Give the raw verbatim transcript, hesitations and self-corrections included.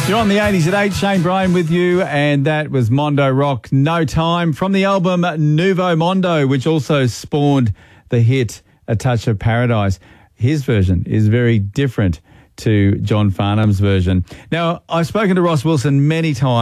You're on the eighties at eight, Shane Bryan with you, and that was Mondo Rock, No Time, from the album Nouveau Mondo, which also spawned the hit A Touch of Paradise. His version is very different to John Farnham's version. Now, I've spoken to Ross Wilson many times.